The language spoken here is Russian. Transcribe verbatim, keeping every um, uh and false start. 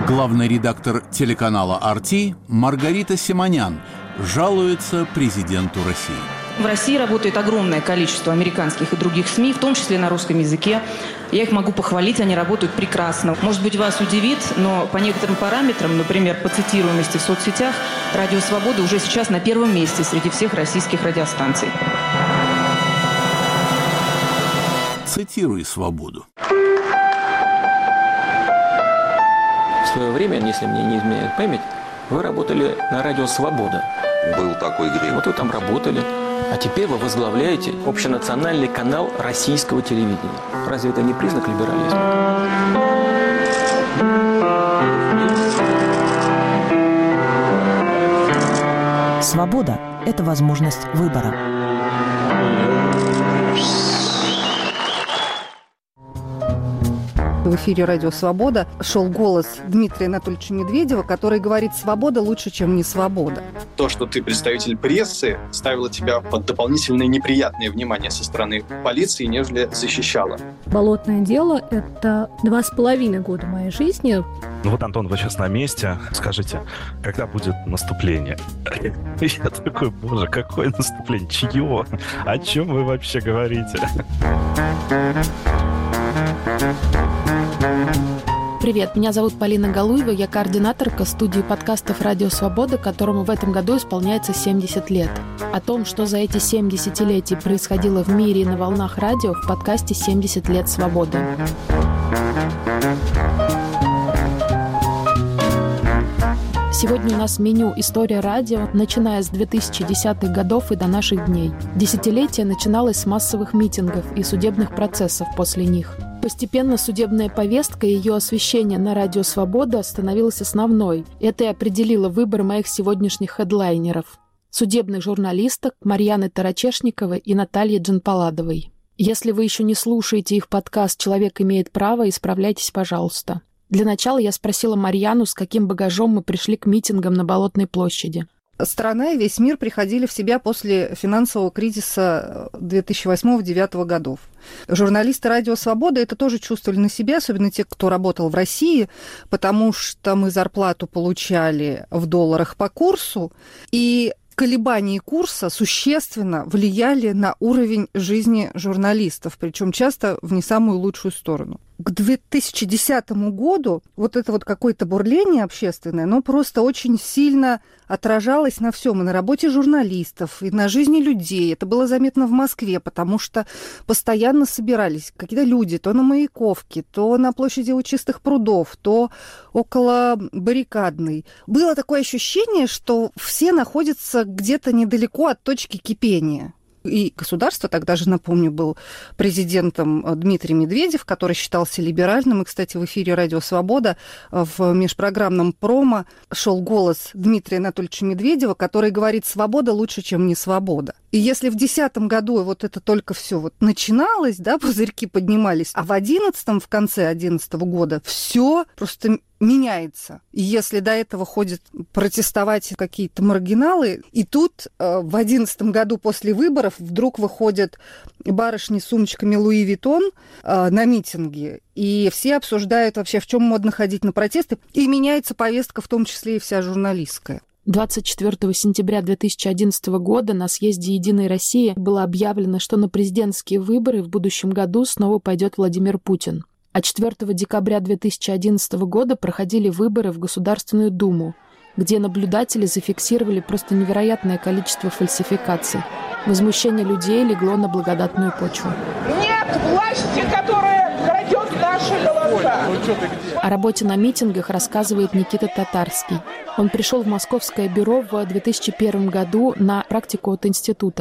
Главный редактор телеканала ар ти Маргарита Симонян жалуется президенту России. В России работает огромное количество американских и других СМИ, в том числе на русском языке. Я их могу похвалить, они работают прекрасно. Может быть, вас удивит, но по некоторым параметрам, например, по цитируемости в соцсетях, «Радио Свобода» уже сейчас на первом месте среди всех российских радиостанций. Цитируй «Свободу». В свое время, если мне не изменяет память, вы работали на радио «Свобода». Был такой грех. Вот вы там работали. А теперь вы возглавляете общенациональный канал российского телевидения. Разве это не признак либерализма? Свобода – это возможность выбора. В эфире «Радио Свобода» шел голос Дмитрия Анатольевича Медведева, который говорит: «Свобода лучше, чем не свобода». То, что ты представитель прессы, ставило тебя под дополнительное неприятное внимание со стороны полиции, нежели защищало. Болотное дело – это два с половиной года моей жизни. Ну вот, Антон, вы сейчас на месте. Скажите, когда будет наступление? Я такой: боже, какое наступление? Чье? О чем вы вообще говорите? Привет, меня зовут Полина Галуева, я координаторка студии подкастов «Радио Свобода», которому в этом году исполняется семьдесят лет. О том, что за эти семь десятилетий происходило в мире и на волнах радио, в подкасте «семьдесят лет свободы». Сегодня у нас меню «История радио», начиная с две тысячи десятых годов и до наших дней. Десятилетие начиналось с массовых митингов и судебных процессов после них. Постепенно судебная повестка и ее освещение на радио «Свобода» становилась основной. Это и определило выбор моих сегодняшних хедлайнеров – судебных журналисток Марьяны Тарачешниковой и Натальи Джанпаладовой. Если вы еще не слушаете их подкаст «Человек имеет право», исправляйтесь, пожалуйста. Для начала я спросила Марьяну, с каким багажом мы пришли к митингам на Болотной площади. Страна и весь мир приходили в себя после финансового кризиса две тысячи восьмого — две тысячи девятого годов. Журналисты «Радио Свобода» это тоже чувствовали на себе, особенно те, кто работал в России, потому что мы зарплату получали в долларах по курсу, и колебания курса существенно влияли на уровень жизни журналистов, причем часто в не самую лучшую сторону. К две тысячи десятому году вот это вот какое-то бурление общественное, оно просто очень сильно отражалось на всем, и на работе журналистов, и на жизни людей. Это было заметно в Москве, потому что постоянно собирались какие-то люди, то на Маяковке, то на площади у Чистых прудов, то около Баррикадной. Было такое ощущение, что все находятся где-то недалеко от точки кипения. И государство, тогда же, напомню, был президентом Дмитрий Медведев, который считался либеральным. И, кстати, в эфире «Радио Свобода» в межпрограммном промо шел голос Дмитрия Анатольевича Медведева, который говорит: «Свобода лучше, чем не свобода». И если в десятом году вот это только все вот начиналось, да, пузырьки поднимались, а в одиннадцатом, в конце одиннадцатого года все просто меняется. И если до этого ходят протестовать какие-то маргиналы, и тут э, в одиннадцатом году после выборов вдруг выходят барышни с сумочками Луи Виттон э, на митинги, и все обсуждают вообще, в чем модно ходить на протесты, и меняется повестка, в том числе и вся журналистская. двадцать четвёртого сентября две тысячи одиннадцатого года на съезде «Единой России» было объявлено, что на президентские выборы в будущем году снова пойдет Владимир Путин. А четвёртого декабря две тысячи одиннадцатого года проходили выборы в Государственную Думу, где наблюдатели зафиксировали просто невероятное количество фальсификаций. Возмущение людей легло на благодатную почву. Нет власти, которая крадет наши голоса. О работе на митингах рассказывает Никита Татарский. Он пришел в Московское бюро в две тысячи первом году на практику от института.